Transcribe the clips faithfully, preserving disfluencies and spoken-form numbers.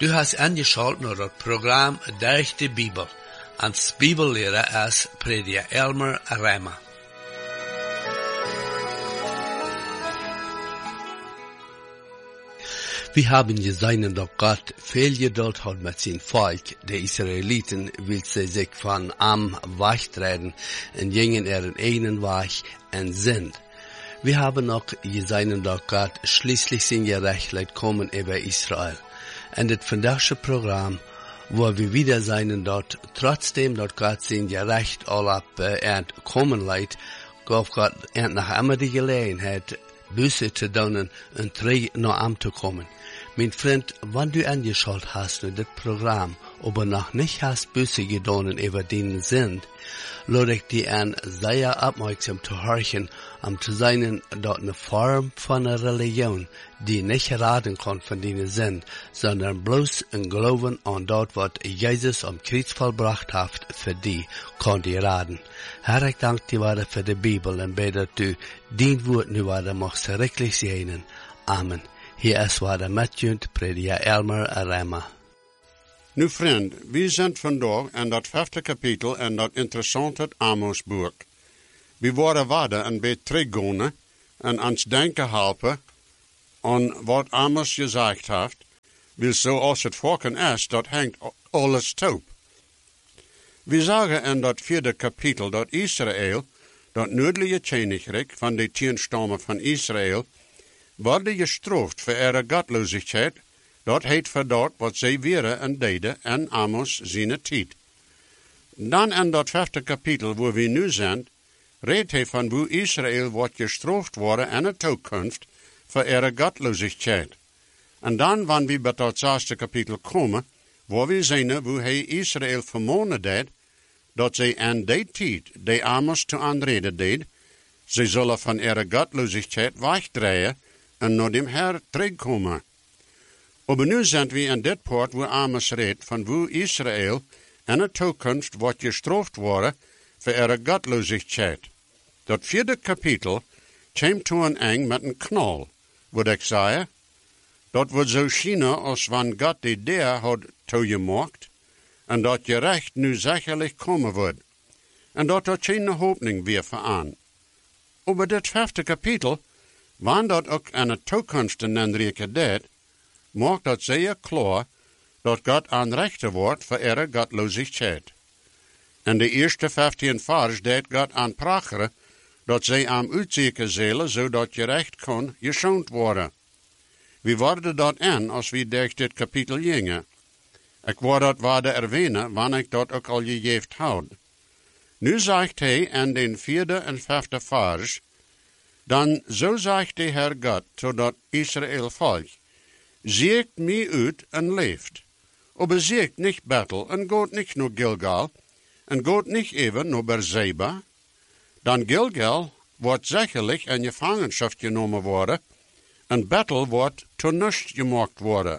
Du hast angeschaut naar het programma Durch de Bibel. Als Bibellehrer ist Prediger Elmer Rema. Wir haben gesehen, dass Gott viel Geduld hat mit sein Volk, die Israeliten, will sie sich von Am wegtreten und gingen ihren eigenen Weg und sind. Wir haben auch gesehen, dass Gott schließlich sein Gerechtheit kommen über Israel. Und das vandaagse Programm, wo wir wieder sein, dass trotzdem, dass Gott sein Gerecht all ab äh, kommen leidt, gab Gott nach immer die Gelegenheit, Buße zu tun und terug nach Am zu kommen. Mein Freund, wenn du angeschaut hast in das Programm, aber noch nicht hast Buße getan über den sind, lade ich dir an, sehr aufmerksam zu horchen, um zu sein, dass eine Form von einer Religion, die nicht raten kann von denen sind, sondern bloß ein Glauben an das, was Jesus am Kreuz vollbracht hat, für die, kann die raten. Herr, ich danke dir für die Bibel und bete, dass du den Wort nu weiter machst, wirklich sehen. Amen. Hier ist weiter Matthew, Prediger Elmer Rema. Nu vriend, we zijn vandaag in dat vijfde kapitel in dat interessante Amos-boek. We worden verder een beetje teruggaan en ons denken helpen aan wat Amos gezegd heeft, wil zoals het volken is, dat hangt alles toe. We zeggen in dat vierde kapitel dat Israël, dat noordelijke koninkrijk van de tien stammen van Israël, worden gestraft voor ihre godloosheid. Dat heet voor dat wat zij weer en deden en Amos zijn tijd. Dan in dat vijfde kapitel waar we nu zijn, redt hij van hoe Israël wordt gestraft worden in de toekomst voor ihre godloosheid. En dan, wanneer we bij dat zesde kapitel komen, waar we zien hoe hij Israël vermonen deed, dat zij in die tijd, die Amos te aanreden deed, zij zullen van ihre godloosheid wegdraaien en naar dem Herr terugkomen. Maar nu zijn we in dit poort waar Amos redt van hoe Israël in de toekomst wordt gestraft worden voor ihre godloosheid. Dat vierde kapitel komt toe een eind met een knal, wat ik zei. Dat wordt zo schijnen als wanneer God die deur had toegemaakt en dat gerecht nu zekerlijk komen wordt. En dat er geen hoopning weer voor aan. Maar dit vijfde kapitel, wanneer dat ook in de toekomst in den rijke deed, maakt dat zeer klaar dat God aanrechter wordt voor ihre godloosheid. En de eerste vijftien vers deed God aanpracheren dat zij aan uitzieken zullen, zodat gerecht kon geschoond worden. We worden dat in als we durch dit kapitel gingen. Ik word dat waarde erwähnen, wanneer ik dat ook al gegeven houd. Nu zegt hij in den vierde en vijfde vers, dan zo zegt de Heer God, zodat Israël volk, ziekt mij uit en leeft. Aber ziekt niet Bethel en gaat niet naar Gilgal en gaat niet even naar Beerseba. Dan Gilgal wordt zekerlijk in gevangenschap genomen worden en Bethel wordt tonust gemaakt worden.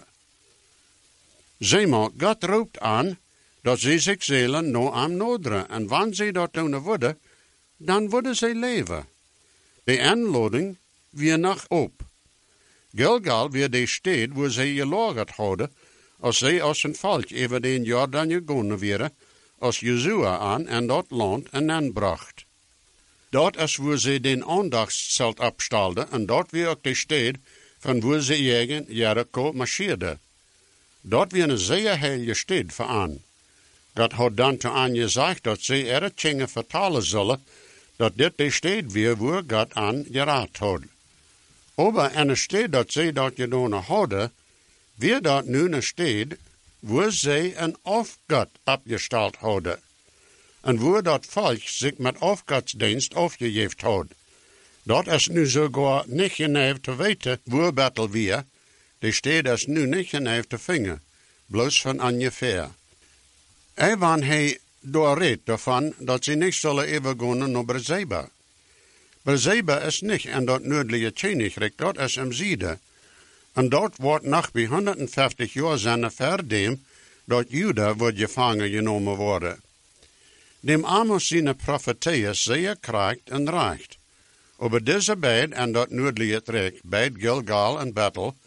Zie maar, God roept aan dat zij zich zullen naar hem naderen en wanneer zij dat doen worden, dan worden zij leven. De aanlouding weer nog op. Gilgal weer de stad waar zij gelagerd hadden, als zij als een volk over den Jordan gegaan waren, als Jozua aan en dat land en aanbracht. Dat is waar zij den aandachtszelt opstelden en dat weer ook de stad van waar zij tegen Jericho marcheerden. Dat weer een zeer heilige stad voor aan. God had dan te aan gezegd dat zij er dingen vertalen zullen, dat dit de stad weer waar God aan geraad had. Maar in een stad dat zij dat gedaan hadden, weer dat nu een stad waar zij een afgod opgesteld hadden. En waar dat volk zich met afgodsdienst afgegeven had. Dat is nu sogar niet genegen te weten waar Bethel weer. De stad is nu niet genegen te vinden, bloos van ongeveer. Ewan hij doorreed daarvan dat ze niet zullen overgaan naar Beerseba. Beerseba is niet in dat noordelijke koninkrijk, dat is in Zuiden. En dat wordt nog bij honderdvijftig jaar zijn verdem dat Juda wordt gevangen genomen worden. Dem Amos zijn profetieën zeer kracht en recht. Over deze beid en dat noordelijke rijk, beid Gilgal en Bethel,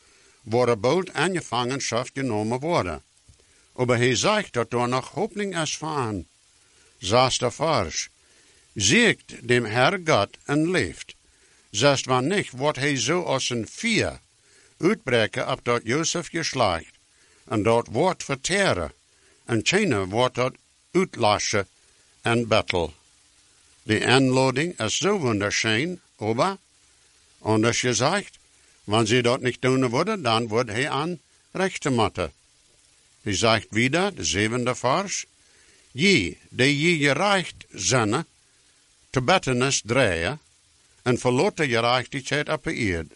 worden bald aan gevangenschap genomen worden. Aber hij zegt dat er nog hoopning is van. Zegt de vers. Ziekt dem Herr Gott en leeft. Zegt wann nicht, wordt hij zo als een vier uitbreken op dat Jozef geslacht, en dat wordt verteren, en China wordt dat uitlassen en battle. De aanloading is zo wunderschön, aber, anders gezegd, wenn sie dat nicht doen worden, dan wordt hij aan rechte matten. Hij zegt wieder, de zevende vers, je, die je gereicht zijn, te bettenis draaien, en verloot de gerechtigheid op de eerd.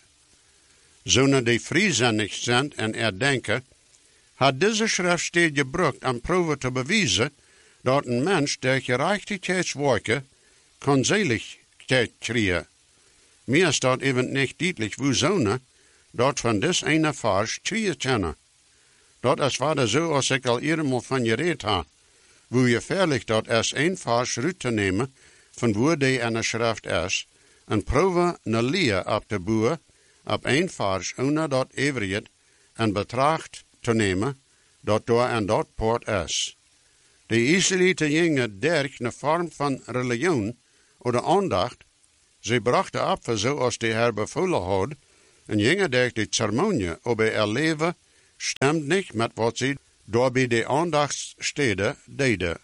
Zonen die vrijzinnig zijn en erdenken, had deze schriftstede gebruikt om proeven te bewijzen dat een mens der gerechtigheidswerken kan zaligheid krijgen. Mir is dat even niet duidelijk hoe zonen dat van dit ene vers twee kennen. Dat is wat zo als ik al eenmaal van je reed ha, hoe je verlicht dat is een vers uit te nemen van waar die ene schrift is, en proeven een leer op de boer, op een vers onder dat everiet en betracht te nemen dat door en dat poort is. De Israëlieten gingen derg een vorm van religie of aandacht, ze brachten op zoals de Heer bevolen had, en gingen derg de ceremonie over er leven stemt niet met wat ze door bij de aandachtssteden deden.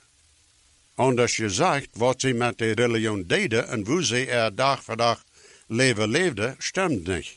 Anders gezegd, wat ze met de religie deden en hoe ze er dag voor dag leven leefden, stemt niet.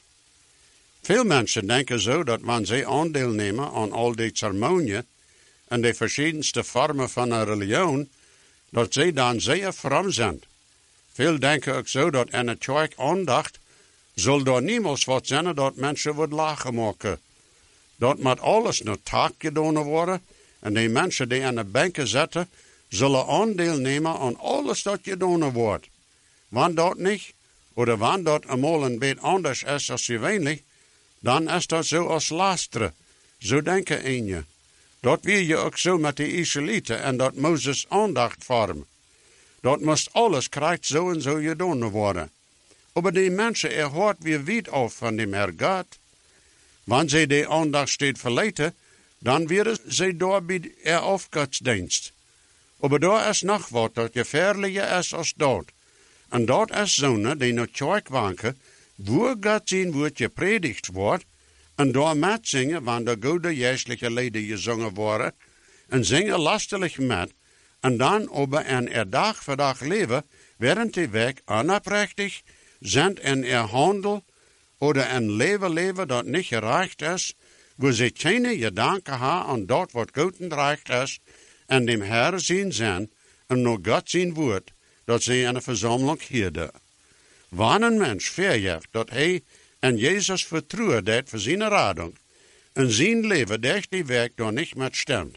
Veel mensen denken zo dat wanneer ze aandeel nemen aan al die ceremonieën en de verschillende vormen van een religie, dat ze dan zeer vroom zijn. Veel denken ook zo dat in het kerk aandacht zal door niemals wat zijn dat mensen wordt lachen maken. Dat moet alles naar taak gedaan worden en die mensen die aan de banken zitten, zullen aandeel nemen aan alles dat gedaan wordt. Wanneer dat niet, of wanneer dat eenmaal een beetje anders is als gewöhnlich, dan is dat zo als lasteren. Zo denken een je. Dat wil je ook zo met de Israëlieten en dat Mozes aandacht vormen. Dat moest alles krijgt zo en zo gedaan worden. Maar die mensen er hoort weer wiet af van de Heer God. Wanneer ze die aandacht steeds verlaten, dan worden ze door bij er afgodsdienst. Maar daar is nog wat dat gevaarlijker is als dat. En dat is zonen die naar kerk wanken, waar God zijn woord gepredigd wordt, en door met zingen, wanneer de goede geestelijke leden gezongen worden, en zingen lastelijk met, en dan over en er dag voor dag leven, während die weg onoprechtig zijn in er handel, oder een leven leven dat niet gerecht is, waar ze geen gedanken hebben aan dat wat goed en recht is, en dem Herr zien zijn, en naar God zijn woord, dat ze in een verzameling hielden. Wanneer een mens vergeeft dat hij en Jezus vertrouwen deed voor zijn rading, en zijn leven durch die werk door niet met stemt,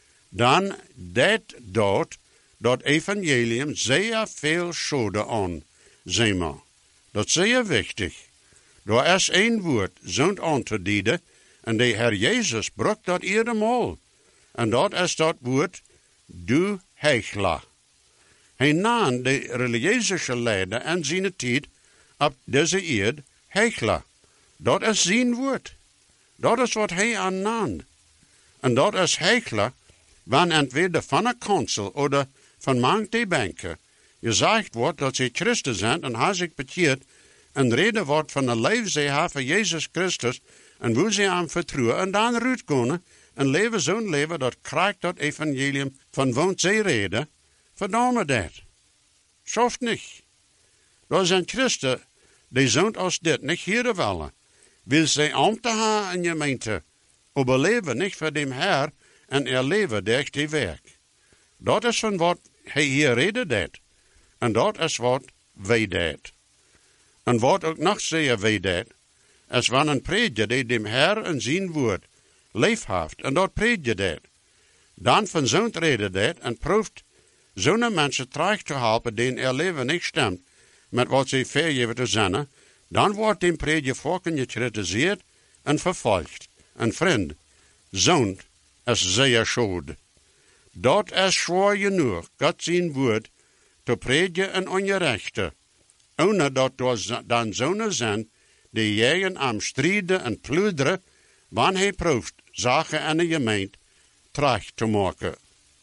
dan deed dat dat evangelium zeer veel schade aan, zeg maar. Dat is zeer wichtig. Daar is één woord zo'n aan te dienen, en de Heer Jezus bracht dat eenmaal. En dat is dat woord, du heichler. Hij nam de religieuze leider en zijn tijd op deze eerd heichler. Dat is zijn woord. Dat is wat hij aannam. En dat is heichler, wanneer entweder van een kansel of van mank de banken gezegd wordt dat ze Christen zijn en hij zich bekeerd en reden wordt van een leven ze hebben voor Jezus Christus en hoe ze aan vertrouwen en dan eruit kunnen en leven zo'n leven dat krijgt dat evangelium van woont ze reden, verdomme dat. Schoft niet. Er zijn Christen die zo'n als dit niet hier willen. Wil ze ambt hebben in gemeente, maar leven niet voor dem Herr en er leven durch die werk. Dat is van wat hij hier reden deed. En dat is wat wij deed. En wat ook nog zeer wij deed, is wanneer een prediker die dem Herr en zijn woord leefhaft en dat prediker deed. Dan van zo'n reden deed en proeft zo'n mensen terug te helpen die er leven niet stemt met wat ze vergeven te zijn, dan wordt die prediker volken gekritiseerd en vervolgd. En vriend, zo'n is zeer schuld. Dat is zwaar genoeg, God zijn woord, te prediken en ongerechte. Ohne dat er dan zonen zijn, die jagen am strijden en plunderen, wanneer hij proeft zaken en een gemeente terecht te maken.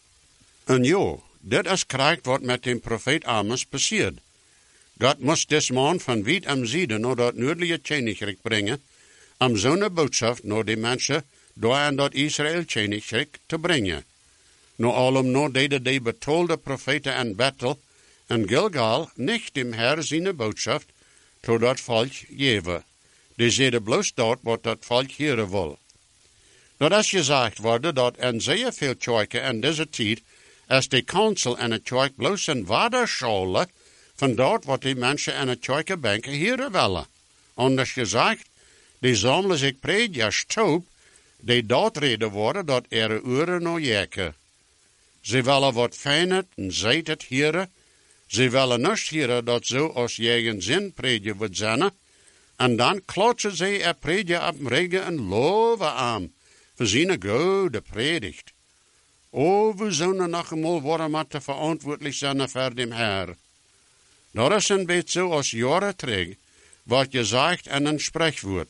En ja, dit is krijgt wat met de profeet Amos passiert. God moest deze man van wiet am Zieden naar dat noordelijke Koninkrijk brengen, om zo'n boodschap naar de mensen daar in dat Israël Koninkrijk te brengen. Nu allem no deden de betolde profeten en Bethel en Gilgal niet dem Herr zijn boodschap tot dat volk geven. Die zeiden bloos dat wat dat volk hieren wil. Dat is gezegd worden dat in zeer veel kerken in deze tijd als de council en het kerk bloos een waarderscholen van dat wat die mensen in het kerkenbanken hieren willen. Anders gezegd, die zamelen zich predikers toe, die dat reden worden dat er uren nog jeken. Ze willen wat fijner en zijt het hieren. Ze willen niet hieren dat zo als jegen zin predje wordt zijn. En dan klotsen ze er predje op regen en loven aan. Voor zijn goede predigt. O, we zullen nog eenmaal worden met te verantwoordelijk zijn voor dem Herr. Dat is een beetje zo als jaren terug, wat je zegt in een spreekwoord.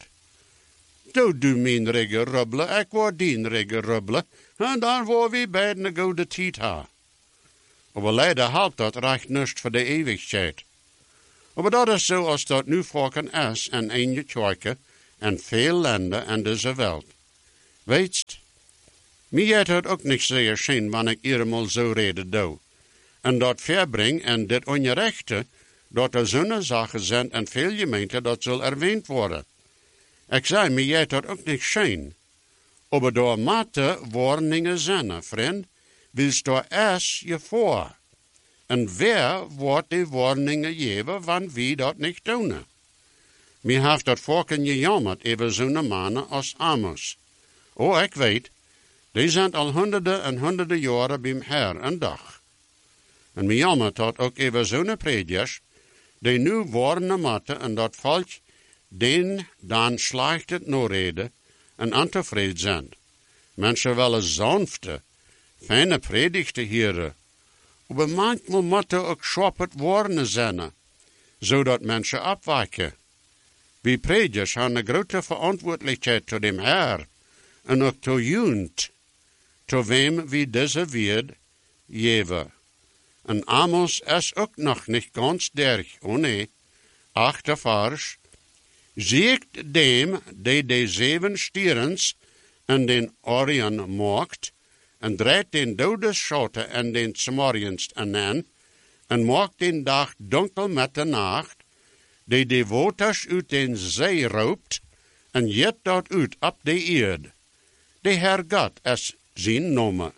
Doe du mijn regen rubbelen, ik word dien regen rubbelen, en dan worden we beiden een goede tijd hebben. Maar leider helpt dat recht niet voor de eeuwigheid. Maar dat is zo als dat nu volken is in een kerken en veel landen in deze wereld. Weetst, mij heeft het ook niet zeer schijn wanneer ik eenmaal zo reden doe. En dat verbreng en dit onrechte, dat er zo'n zaken zijn en veel gemeenten dat zal erwähnt worden. Ik zei, mij heeft het ook niet schijn. Maar door mate warningen zijn, vriend, wilst door es je voor. En wer wordt die warningen geven, van wie dat niet doen? Mij heeft dat volken gejammerd over zo'n mannen als Amos. Oh, ik weet, die zijn al honderden en honderden jaren bij Herr een dag. En mij jammert dat ook over zo'n predikers, die nu warnen moeten en dat volk, den dan slecht het no reden en ontevreden zijn. Mensen willen zanfte, fijne predigten hieren. Maar manchmal moeten ook schwapperd warnen zijn, zodat mensen afwijken. Wie predikers hebben een grote verantwoordelijkheid tot dem Herr en ook tot junt, tot wem wie deze weer geven. En Amos is ook nog niet ganz derg, oh nee, achter vers. Ziekt dem, die de zeven stierens en den Orion maakt, en draait den dode schoten en den smorgens aan, en maakt den dag donker met de nacht, die de waters uit den zee roopt, en jet dat uit op de eerd. De Herr God is zijn nomen.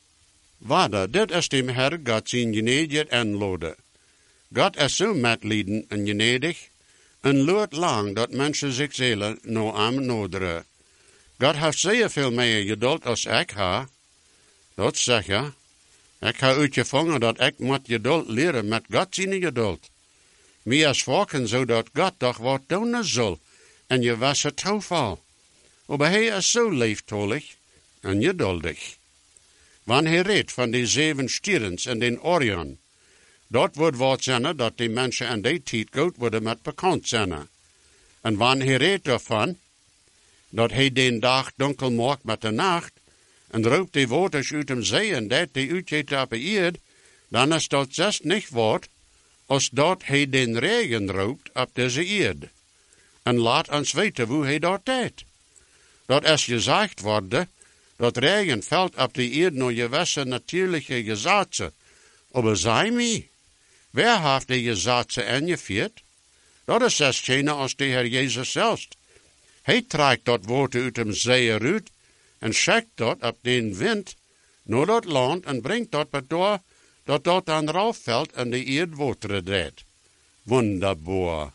Wade, dit is dem Herr God zijn genediger inlode. God is zo medliden en genedig, en loert lang dat mensen zich zullen nou aan noderen. God heeft zeer veel meer geduld als ik ha. Dat zeg je. Ik ga uitgevangen dat ik moet geduld leren met God zijn geduld. Mij als volken zodat God toch wat doen zal, en je was het toeval. Maar hij is zo liefdollig en geduldig. Wanneer hij redt van die zeven stierens en den Orion, dat wordt wat zijn dat die mensen in die tijd goed worden met bekend zijn. En wanneer hij redt daarvan, dat hij den dag donker maakt met de nacht, en roopt die waters uit de zee en dat die uitgeet op de eerd, dan is dat zes niet wat, als dat hij den regen roopt op deze eerd. En laat ons weten hoe hij dat deed. Dat is gezegd worden, dat regen valt op de eerd naar gewisse natuurlijke gezaten. Maar zei mij, wer heeft die gezaten ingevierd? Dat is hetgene als de Heer Jezus zelf. Hij trekt dat water uit de zee uit en schickt dat op den wind naar dat land en brengt dat door dat dat dan rauf valt en de eerd water deed. Wonderbaar.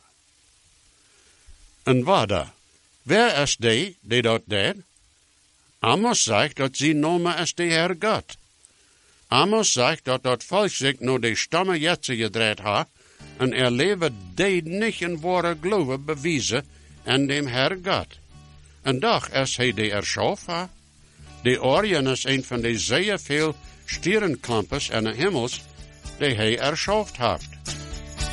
En wat? Wer is die die dat deed? Amos zegt dat zijn naam is de Heer God. Amos zegt dat dat volk zich naar de stammen jetsen gedraaid ha en er leven die niet in ware geloven bewijzen en dem Herr God. En dag is hij de erschaaf ha. De Orion is een van de zeer veel stierenklampers en de hemels die hij erschaafd heeft.